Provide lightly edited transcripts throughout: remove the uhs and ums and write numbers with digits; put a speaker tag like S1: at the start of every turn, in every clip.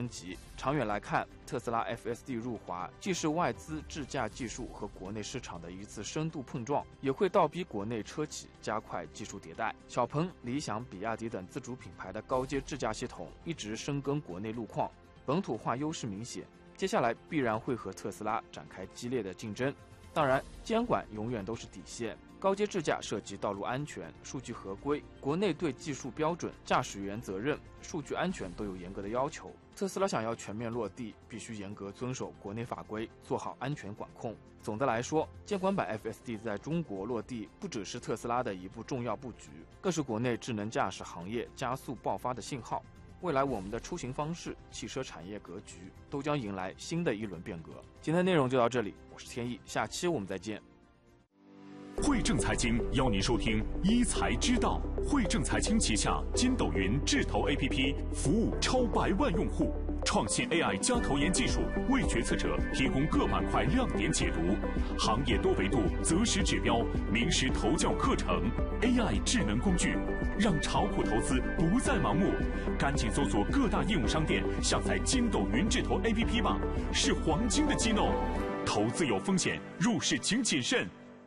S1: 级。长远来看，特斯拉 FSD 入华既是外资智驾技术和国内市场的一次深度碰撞，也会倒逼国内车企加快技术迭代。小鹏、理想、比亚迪等自主品牌的高阶智驾系统一直深耕国内路况，本土化优势明显。接下来必然会和特斯拉展开激烈的竞争。当然，监管永远都是底线。高阶智驾涉及道路安全、数据合规，国内对技术标准、驾驶员责任、数据安全都有严格的要求。特斯拉想要全面落地，必须严格遵守国内法规，做好安全管控。总的来说，监管版 FSD 在中国落地，不只是特斯拉的一步重要布局，更是国内智能驾驶行业加速爆发的信号。未来我们的出行方式、汽车产业格局都将迎来新的一轮变革。今天的内容就到这里，我是天意，下期我们再见。
S2: 汇正财经邀您收听一财之道。汇正财经旗下筋斗云智投 APP 服务超100万用户，创新 AI 加投研技术，为决策者提供各板块亮点解读，行业多维度择时指标，名师投教课程 ，AI 智能工具，让炒股投资不再盲目。赶紧搜索各大应用商店，下载筋斗云智投 APP 吧，是黄金的机弄。投资有风险，入市请谨慎。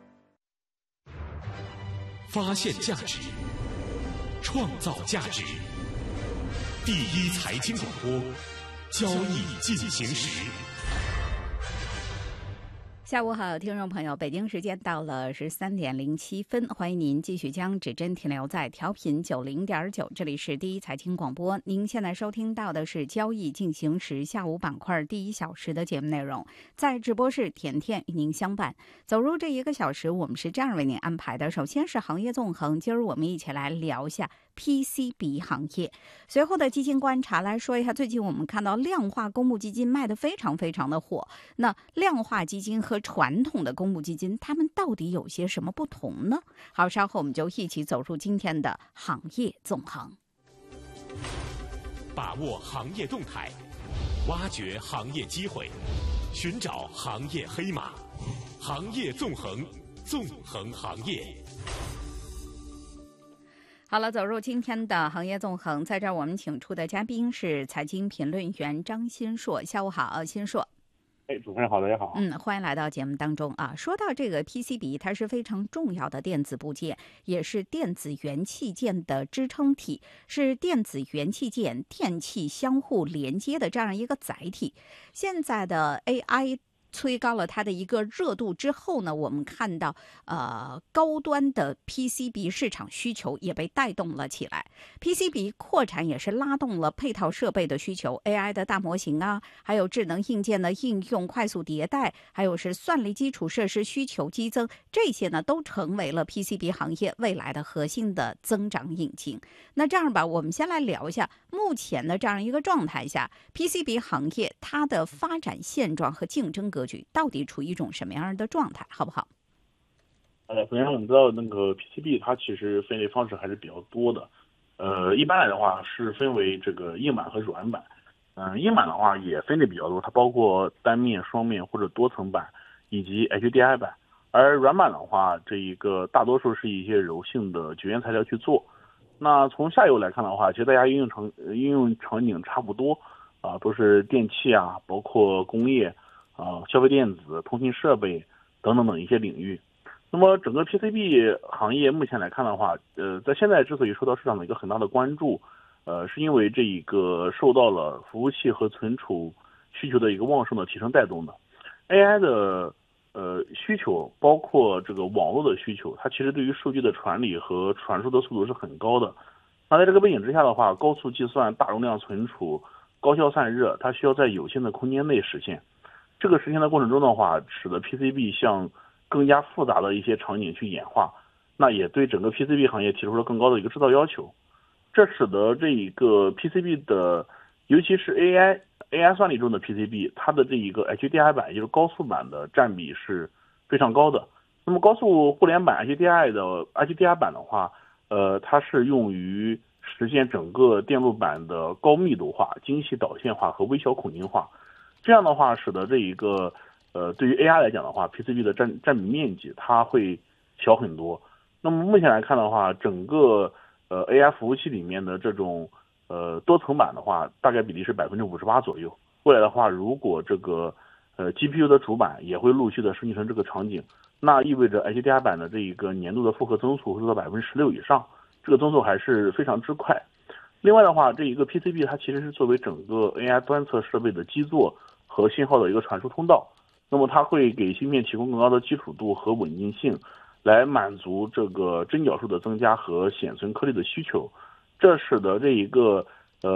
S2: 发现价值，创造价值。第一财经广播，交易进行时。
S3: 下午好，听众朋友，北京时间到了13:07，欢迎您继续将指针停留在调频90.9，这里是第一财经广播。您现在收听到的是交易进行时下午板块第1小时的节目内容，在直播室甜甜与您相伴。走入这1个小时，我们是这样为您安排的：首先是行业纵横，今儿我们一起来聊一下 PCB 行业。随后的基金观察来说一下，最近我们看到量化公募基金卖得非常非常的火。那量化基金和传统的公募基金，它们到底有些什么不同呢？好，稍后我们就一起走入今天的行业纵横，
S2: 把握行业动态，挖掘行业机会，寻找行业黑马，行业纵横，纵横行业。
S3: 好了，走入今天的行业纵横，在这儿我们请出的嘉宾是财经评论员张新硕。下午好，新硕。
S4: 主持人好，大家好。
S3: 欢迎来到节目当中啊。说到这个 PCB， 它是非常重要的电子部件，也是电子元器件的支撑体，是电子元器件电器相互连接的这样一个载体。现在的 AI推高了它的一个热度之后呢，我们看到高端的 PCB 市场需求也被带动了起来。PCB 扩产也是拉动了配套设备的需求 ，AI 的大模型啊，还有智能硬件的应用快速迭代，还有是算力基础设施需求激增，这些呢都成为了 PCB 行业未来的核心的增长引擎。那这样吧，我们先来聊一下目前的这样一个状态下 ，PCB 行业它的发展现状和竞争格局到底处于一种什么样的状态，好不好？
S4: 首先我们知道那个 PCB 它其实分类方式还是比较多的，一般来的话是分为这个硬板和软板，硬板的话也分类比较多，它包括单面、双面或者多层板以及 HDI 板，而软板的话，这一个大多数是一些柔性的绝缘材料去做。那从下游来看的话，其实大家应用场景差不多啊，都是电器啊，包括工业消费电子、通信设备等等等一些领域。那么整个 PCB 行业目前来看的话，在现在之所以受到市场的一个很大的关注，是因为这一个受到了服务器和存储需求的一个旺盛的提升带动的。AI 的需求，包括这个网络的需求，它其实对于数据的传理和传输的速度是很高的。那在这个背景之下的话，高速计算、大容量存储、高效散热，它需要在有限的空间内实现。这个实现的过程中的话，使得 PCB 向更加复杂的一些场景去演化，那也对整个 PCB 行业提出了更高的一个制造要求。这使得这一个 PCB 的，尤其是 AI 算力中的 PCB， 它的这一个 HDI 板，也就是高速板的占比是非常高的。那么高速互联板 HDI 板的话，它是用于实现整个电路板的高密度化、精细导线化和微小孔径化。这样的话，使得这一个对于 AI 来讲的话 ，PCB 的占比面积它会小很多。那么目前来看的话，整个AI 服务器里面的这种多层板的话，大概比例是58%左右。未来的话，如果这个GPU 的主板也会陆续的升级成这个场景，那意味着 HDR 版的这一个年度的复刻增速会做到16%以上，这个增速还是非常之快。另外的话，这一个 PCB 它其实是作为整个 AI 端侧设备的基座和信号的一个传输通道，那么它会给芯片提供更高的基础度和稳定性，来满足这个针脚数的增加和显存颗粒的需求。这使得这一个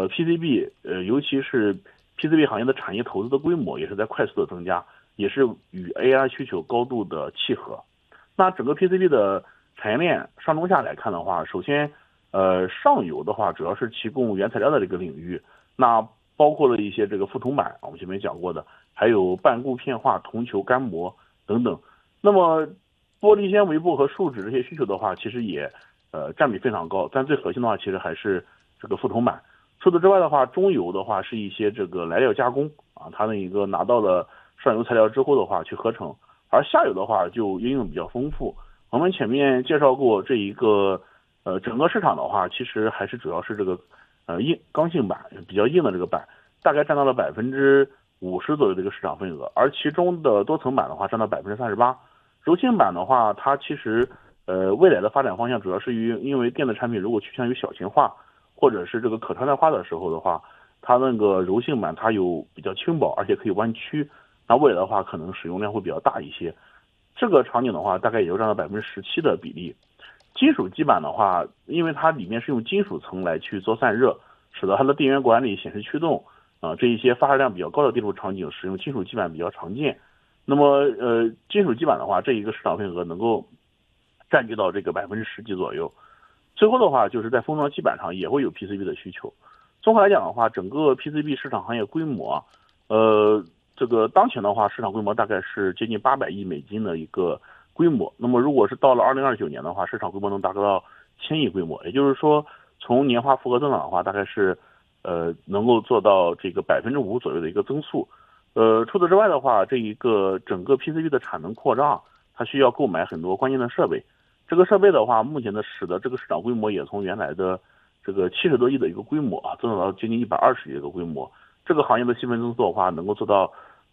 S4: PCB尤其是 PCB 行业的产业投资的规模也是在快速的增加，也是与 AI 需求高度的契合。那整个 PCB 的产业链上中下来看的话，首先上游的话主要是提供原材料的这个领域，那包括了一些这个覆铜板，我们前面讲过的，还有半固片化、铜球、干膜等等。那么玻璃纤维布和树脂这些需求的话，其实也占比非常高，但最核心的话其实还是这个覆铜板。除此之外的话，中游的话是一些这个来料加工啊，它的一个拿到了上游材料之后的话去合成，而下游的话就应用比较丰富。我们前面介绍过这一个整个市场的话，其实还是主要是这个刚性板比较硬的这个板，大概占到了50%左右的一个市场份额，而其中的多层板的话占到38%。柔性板的话，它其实未来的发展方向主要是因为电子产品如果趋向于小型化或者是这个可穿戴化的时候的话，它那个柔性板它有比较轻薄，而且可以弯曲，那未来的话可能使用量会比较大一些。这个场景的话，大概也就占到17%的比例。金属基板的话，因为它里面是用金属层来去做散热，使得它的电源管理、显示驱动这一些发热量比较高的电路场景使用金属基板比较常见。那么金属基板的话，这一个市场份额能够占据到这个10%几左右。最后的话，就是在封装基板上也会有 PCB 的需求。综合来讲的话，整个 PCB 市场行业规模，这个当前的话，市场规模大概是接近800亿美金的一个规模。那么如果是到了2029年的话，市场规模能达到1000亿规模，也就是说，从年化复合增长的话，大概是能够做到这个5%左右的一个增速。除此之外的话，这一个整个 PCB 的产能扩张，它需要购买很多关键的设备。这个设备的话，目前的使得这个市场规模也从原来的这个70多亿的一个规模增长到接近120亿的一个规模。这个行业的细分增速的话，能够做到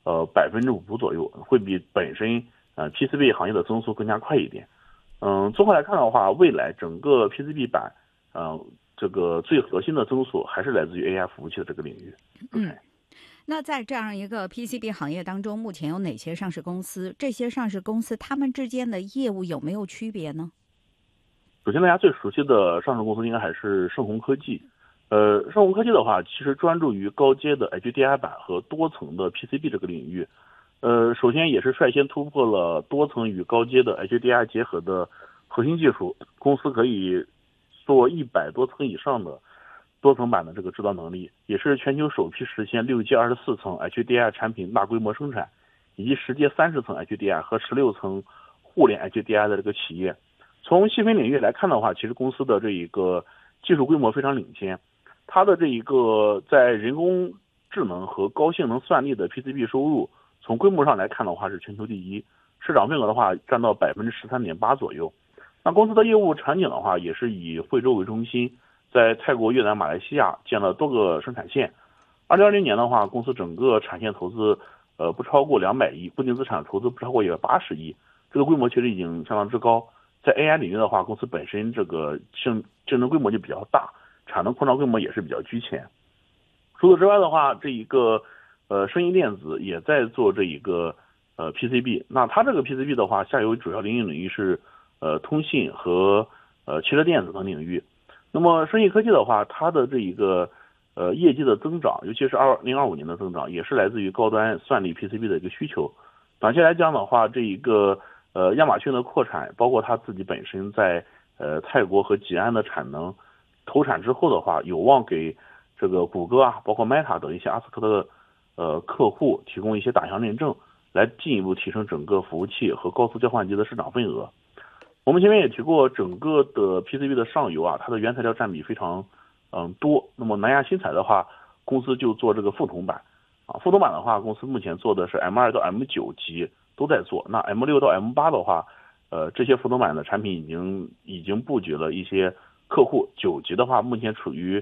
S4: 5%左右，会比本身PCB 行业的增速更加快一点。综合来看的话，未来整个 PCB 板这个最核心的增速还是来自于 AI 服务器的这个领域。
S3: 那在这样一个 PCB 行业当中，目前有哪些上市公司？这些上市公司它们之间的业务有没有区别呢？
S4: 首先，大家最熟悉的上市公司应该还是盛虹科技。盛虹科技的话，其实专注于高阶的 HDI 板和多层的 PCB 这个领域。首先也是率先突破了多层与高阶的 HDI 结合的核心技术，公司可以做100多层以上的多层板的这个制造能力，也是全球首批实现6阶24层 HDI 产品大规模生产，以及10阶30层 HDI 和16层互联 HDI 的这个企业。从细分领域来看的话，其实公司的这一个技术规模非常领先，它的这一个在人工智能和高性能算力的 PCB 收入，从规模上来看的话是全球第一，市场份额的话占到13.8%左右。那公司的业务场景的话，也是以惠州为中心，在泰国、越南、马来西亚建了多个生产线。2020年的话，公司整个产线投资不超过200亿，固定资产投资不超过180亿，这个规模其实已经相当之高。在 AI 领域的话，公司本身这个竞争规模就比较大，产能扩张规模也是比较居前。除此之外的话，这一个声音电子也在做这一个PCB。那它这个 PCB 的话，下游主要领域是通信和汽车电子等领域。那么声艺科技的话，它的这一个业绩的增长，尤其是2025年的增长，也是来自于高端算力 PCB 的一个需求。短期来讲的话，这一个亚马逊的扩产，包括它自己本身在泰国和吉安的产能投产之后的话，有望给这个谷歌包括 Meta 等一些阿斯克的客户提供一些打响认证，来进一步提升整个服务器和高速交换机的市场份额。我们前面也提过，整个的 PCB 的上游它的原材料占比非常多。那么南亚新材的话，公司就做这个覆铜板覆铜板的话，公司目前做的是 M2 到 M9 级都在做。那 M6 到 M8 的话，这些覆铜板的产品已经布局了一些客户。9级的话，目前处于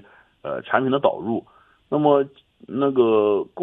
S4: 产品的导入。那么那个